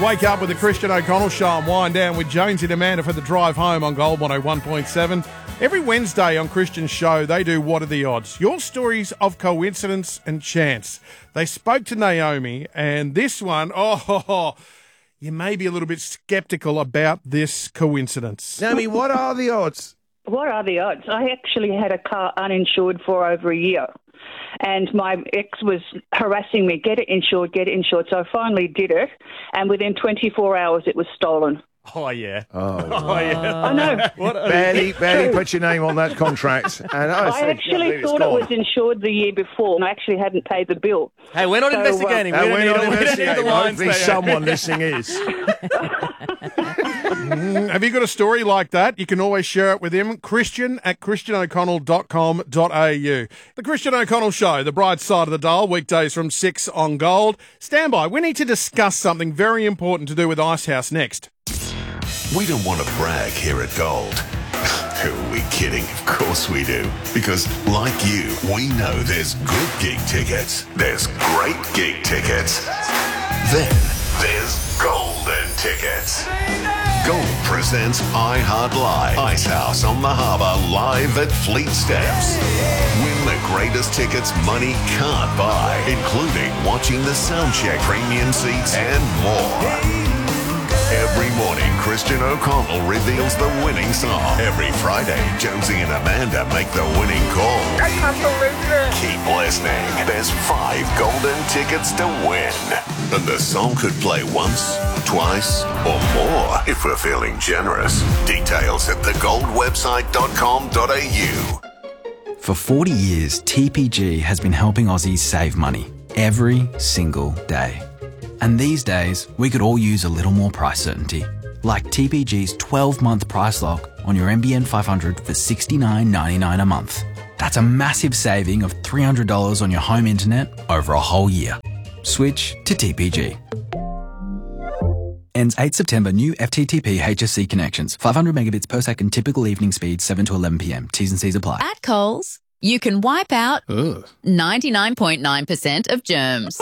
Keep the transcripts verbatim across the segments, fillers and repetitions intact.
Wake up with the Christian O'Connell Show and wind down with Jonesy and Amanda for the drive home on Gold one oh one point seven. Every Wednesday on Christian's show, they do What Are the Odds? Your stories of coincidence and chance. They spoke to Naomi, and this one, oh, ho, ho, you may be a little bit sceptical about this coincidence. Naomi, what are the odds? What are the odds? I actually had a car uninsured for over a year, and my ex was harassing me, get it insured, get it insured. So I finally did it, and within twenty-four hours it was stolen. Oh, yeah. Oh, Oh, yeah. I know. What a- barely, barely put your name on that contract. And I, I said, actually "Yeah, it's thought it gone." was insured the year before, and I actually hadn't paid the bill. Hey, we're not So, uh, investigating. Uh, we don't we're need not all- we don't need investigating. the lines Hopefully there. someone listening is. Mm, have you got a story like that? You can always share it with him. Christian at christian o'connell dot com dot a u. The Christian O'Connell Show, the bright side of the dial, weekdays from six on Gold. Stand by. We need to discuss something very important to do with Icehouse next. We don't want to brag here at Gold. Who are we kidding? Of course we do. Because, like you, we know there's good gig tickets, there's great gig tickets, then there's golden tickets. Gold presents iHeart Live, Icehouse on the Harbour, live at Fleet Steps. Win the greatest tickets money can't buy, including watching the soundcheck, premium seats, and more. Every morning, Christian O'Connell reveals the winning song. Every Friday, Jonesy and Amanda make the winning call. I can't believe it. Keep listening. There's five golden tickets to win. And the song could play once, twice, or more if we're feeling generous. Details at the gold website dot com dot a u. For forty years, T P G has been helping Aussies save money every single day. And these days, we could all use a little more price certainty, like T P G's twelve-month price lock on your N B N five hundred for sixty-nine ninety-nine a month. That's a massive saving of three hundred dollars on your home internet over a whole year. Switch to T P G. Ends eighth September. New F T T P H S C connections. five hundred megabits per second. Typical evening speed, seven to eleven p m. T's and C's apply. At Coles, you can wipe out Ugh. ninety-nine point nine percent of germs.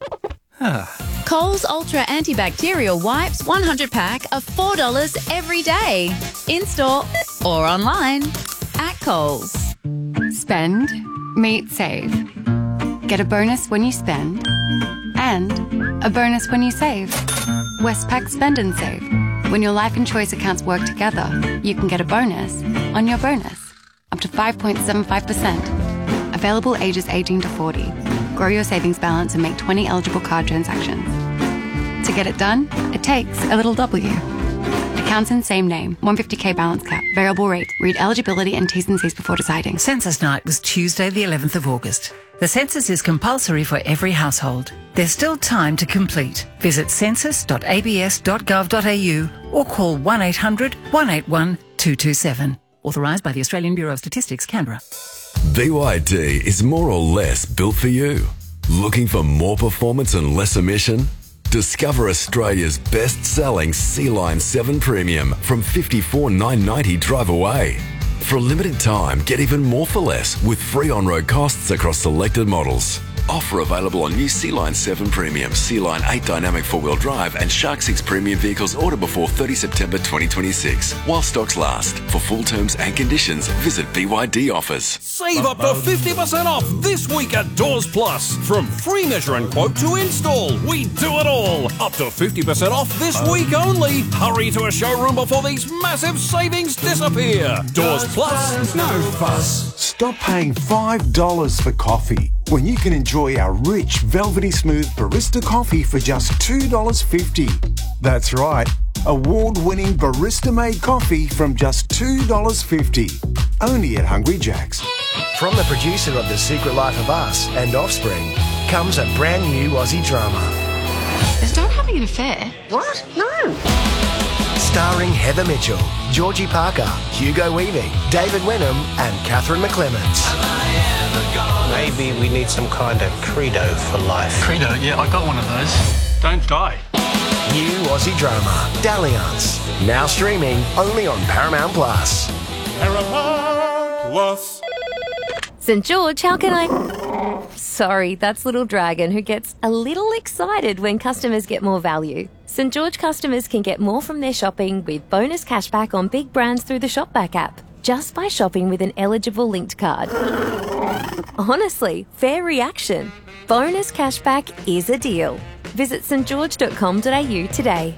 Coles Ultra Antibacterial Wipes one hundred pack are four dollars every day. In-store or online at Coles. Spend, meet, save. Get a bonus when you spend and a bonus when you save. Westpac Spend and Save. When your life and choice accounts work together, you can get a bonus on your bonus. Up to five point seven five percent. Available ages eighteen to forty. Grow your savings balance and make twenty eligible card transactions. To get it done, it takes a little W. Accounts in same name, one hundred fifty k balance cap, variable rate. Read eligibility and T's and C's before deciding. Census night was Tuesday the eleventh of August. The census is compulsory for every household. There's still time to complete. Visit census dot a b s dot gov dot a u or call one eight hundred one eight one two two seven. Authorised by the Australian Bureau of Statistics, Canberra. B Y D is more or less built for you. Looking for more performance and less emission? Discover Australia's best-selling Sea-Line seven Premium from fifty-four thousand nine hundred ninety dollars drive away. For a limited time, get even more for less with free on-road costs across selected models. Offer available on new Sea-Line seven Premium, Sea-Line eight Dynamic four-wheel drive and Shark six Premium vehicles order before thirtieth September twenty twenty-six. While stocks last. For full terms and conditions, visit B Y D offers. Save up to fifty percent off this week at Doors Plus. From free measure and quote to install, we do it all. Up to fifty percent off this week only. Hurry to a showroom before these massive savings disappear. Doors Plus. No fuss. Stop paying five dollars for coffee when you can enjoy our rich, velvety smooth barista coffee for just two dollars fifty. That's right, award-winning barista-made coffee from just two dollars fifty. Only at Hungry Jack's. From the producer of The Secret Life of Us and Offspring comes a brand new Aussie drama. Is Dad having an affair? What? No. Starring Heather Mitchell, Georgie Parker, Hugo Weaving, David Wenham and Catherine McClements. Maybe we need some kind of credo for life. Credo? Yeah, I got one of those. Don't die. New Aussie drama, Dalliance. Now streaming only on Paramount Plus. Paramount Plus. Saint George, how can I... Sorry, that's Little Dragon, who gets a little excited when customers get more value. St George customers can get more from their shopping with bonus cashback on big brands through the Shopback app, just by shopping with an eligible linked card. Honestly, fair reaction. Bonus cashback is a deal. Visit st george dot com dot a u today.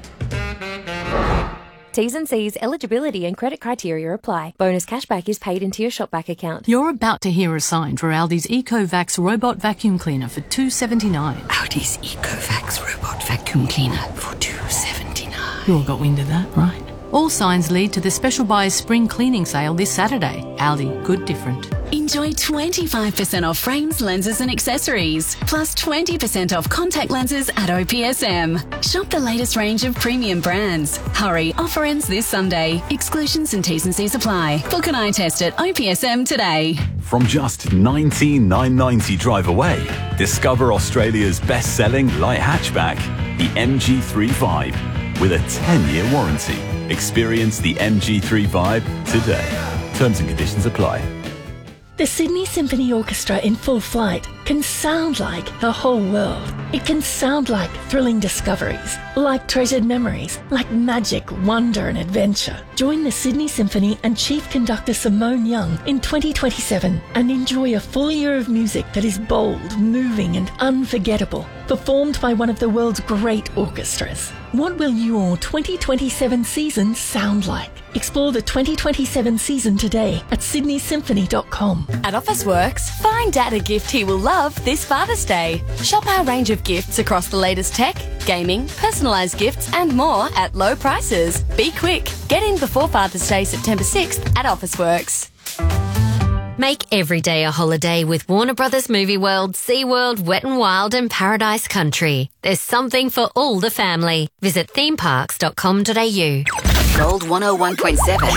T's and C's, eligibility and credit criteria apply. Bonus cashback is paid into your Shopback account. You're about to hear a sign for Aldi's EcoVax Robot Vacuum Cleaner for two dollars seventy-nine. Aldi's EcoVax Robot Vacuum Cleaner for two dollars seventy-nine. You all got wind of that, right? All signs lead to the Special Buys Spring Cleaning Sale this Saturday. Aldi, good different. Enjoy twenty-five percent off frames, lenses and accessories, plus twenty percent off contact lenses at O P S M. Shop the latest range of premium brands. Hurry, offer ends this Sunday. Exclusions and T's and C's apply. Book an eye test at O P S M today. From just nineteen thousand nine hundred ninety drive away, discover Australia's best-selling light hatchback, the M G three Vibe, with a ten-year warranty. Experience the M G three Vibe today. Terms and conditions apply. The Sydney Symphony Orchestra in full flight can sound like the whole world. It can sound like thrilling discoveries, like treasured memories, like magic, wonder and adventure. Join the Sydney Symphony and Chief Conductor Simone Young in twenty twenty-seven and enjoy a full year of music that is bold, moving and unforgettable, performed by one of the world's great orchestras. What will your twenty twenty-seven season sound like? Explore the twenty twenty-seven season today at sydney symphony dot com. At Officeworks, find Dad a gift he will love this Father's Day. Shop our range of gifts across the latest tech, gaming, personalised gifts and more at low prices. Be quick. Get in before Father's Day, September sixth at Officeworks. Make every day a holiday with Warner Brothers Movie World, SeaWorld, Wet n Wild and Paradise Country. There's something for all the family. Visit theme parks dot com dot a u. Gold one oh one point seven.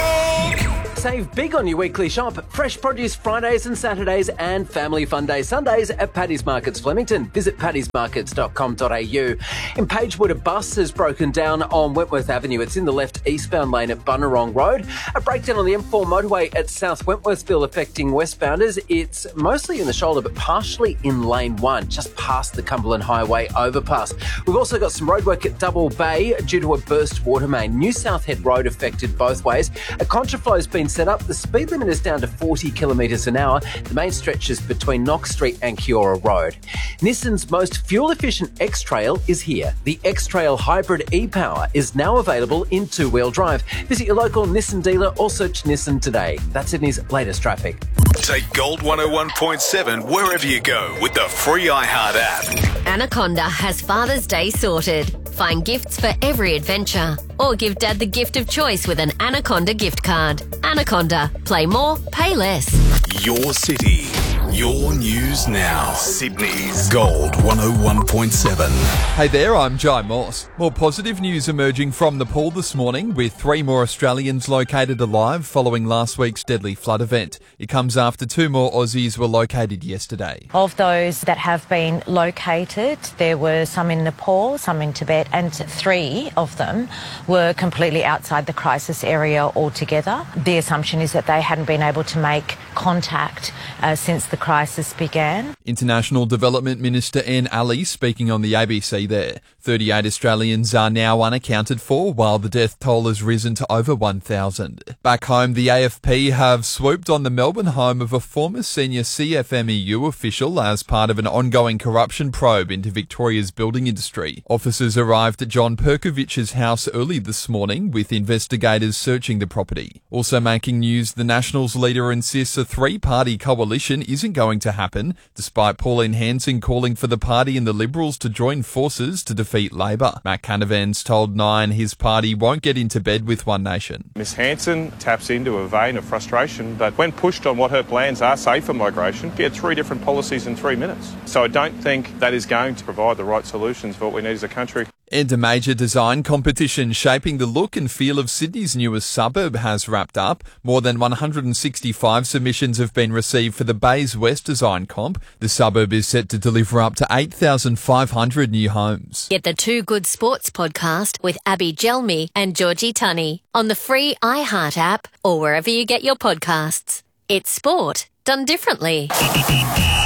Save big on your weekly shop. Fresh produce Fridays and Saturdays and Family Fun Day Sundays at Paddy's Markets Flemington. Visit paddys markets dot com dot a u. In Pagewood, a bus has broken down on Wentworth Avenue. It's in the left eastbound lane at Bunnerong Road. A breakdown on the M four motorway at South Wentworthville affecting westbounders. It's mostly in the shoulder but partially in lane one, just past the Cumberland Highway overpass. We've also got some roadwork at Double Bay due to a burst water main. New South Head Road affected both ways. A contraflow's been set up. The speed limit is down to forty kilometres an hour. The main stretch is between Knox Street and Kiora Road. Nissan's most fuel-efficient X-Trail is here. The X-Trail Hybrid e-Power is now available in two-wheel drive. Visit your local Nissan dealer or search Nissan today. That's Sydney's latest traffic. Take Gold one oh one point seven wherever you go with the free iHeart app. Anaconda has Father's Day sorted. Find gifts for every adventure. Or give Dad the gift of choice with an Anaconda gift card. Anaconda. Play more, pay less. Your city. Your news now. Sydney's Gold one oh one point seven. Hey there, I'm Jai Morse. More positive news emerging from Nepal this morning, with three more Australians located alive following last week's deadly flood event. It comes after two more Aussies were located yesterday. Of those that have been located, there were some in Nepal, some in Tibet, and three of them were completely outside the crisis area altogether. The assumption is that they hadn't been able to make contact uh, since the crisis began. International Development Minister Anne Ali speaking on the A B C there. thirty-eight Australians are now unaccounted for, while the death toll has risen to over one thousand. Back home, the A F P have swooped on the Melbourne home of a former senior C F M E U official as part of an ongoing corruption probe into Victoria's building industry. Officers arrived at John Perkovich's house early this morning, with investigators searching the property. Also making news, the Nationals leader insists a three-party coalition isn't going to happen, despite Pauline Hanson calling for the party and the Liberals to join forces to defeat Labor. Matt Canavan's told Nine his party won't get into bed with One Nation. Miss Hanson taps into a vein of frustration that when pushed on what her plans are, say for migration, she had three different policies in three minutes. So I don't think that is going to provide the right solutions for what we need as a country. And a major design competition shaping the look and feel of Sydney's newest suburb has wrapped up. More than one hundred sixty-five submissions have been received for the Bays West Design Comp. The suburb is set to deliver up to eight thousand five hundred new homes. Get the Two Good Sports podcast with Abby Gelmi and Georgie Tunney on the free iHeart app or wherever you get your podcasts. It's sport done differently.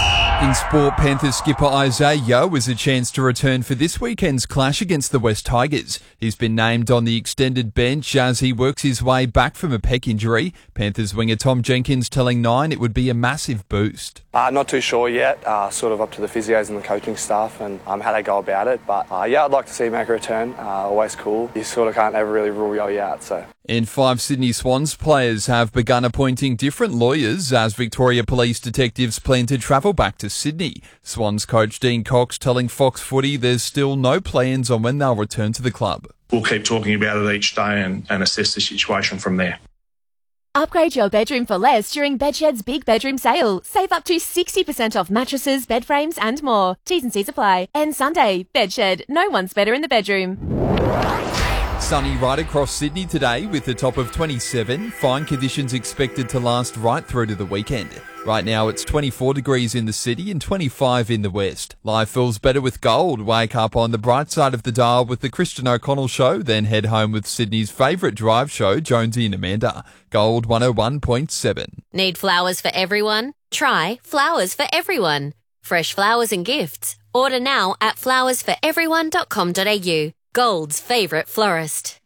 In sport, Panthers skipper Isaiah Yeo has a chance to return for this weekend's clash against the West Tigers. He's been named on the extended bench as he works his way back from a pec injury. Panthers winger Tom Jenkins telling Nine it would be a massive boost. Uh, not too sure yet, uh, sort of up to the physios and the coaching staff and um, how they go about it. But uh, yeah, I'd like to see him make a return. Uh, always cool. You sort of can't ever really rule you out, so... And five Sydney Swans players have begun appointing different lawyers as Victoria Police detectives plan to travel back to Sydney. Swans coach Dean Cox telling Fox Footy there's still no plans on when they'll return to the club. We'll keep talking about it each day and, and assess the situation from there. Upgrade your bedroom for less during Bedshed's big bedroom sale. Save up to sixty percent off mattresses, bed frames and more. T's and C's apply. And Sunday, Bedshed. No one's better in the bedroom. Sunny right across Sydney today with a top of twenty-seven. Fine conditions expected to last right through to the weekend. Right now it's twenty-four degrees in the city and twenty-five in the west. Life feels better with gold. Wake up on the bright side of the dial with the Christian O'Connell Show, then head home with Sydney's favourite drive show, Jonesy and Amanda. Gold one oh one point seven. Need flowers for everyone? Try Flowers for Everyone. Fresh flowers and gifts. Order now at flowers for everyone dot com dot a u. Gold's favourite florist.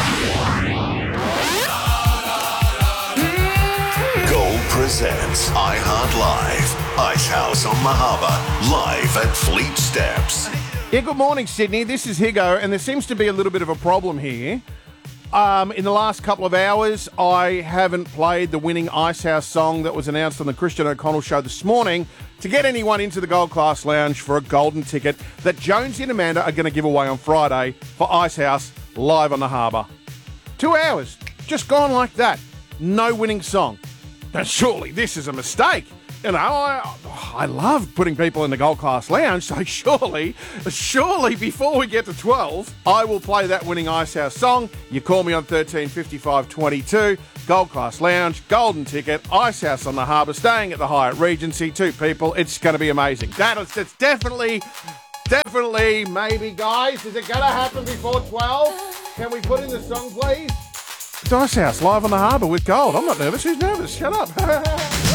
Gold presents iHeart Live. Icehouse on the Harbour, live at Fleet Steps. Yeah, good morning, Sydney. This is Higo, and there seems to be a little bit of a problem here. Um, in the last couple of hours, I haven't played the winning Icehouse song that was announced on the Christian O'Connell Show this morning to get anyone into the Gold Class Lounge for a golden ticket that Jonesy and Amanda are going to give away on Friday for Icehouse live on the harbour. Two hours, just gone like that. No winning song. Now, surely this is a mistake. You know, I, I love putting people in the Gold Class Lounge, so surely, surely before we get to twelve, I will play that winning Icehouse song. You call me on thirteen fifty-five twenty-two, Gold Class Lounge, golden ticket, Icehouse on the harbour, staying at the Hyatt Regency, two people. It's going to be amazing. That is, it's definitely, definitely, maybe, guys. Is it going to happen before twelve? Can we put in the song, please? It's Icehouse live on the harbour with gold. I'm not nervous. Who's nervous? Shut up.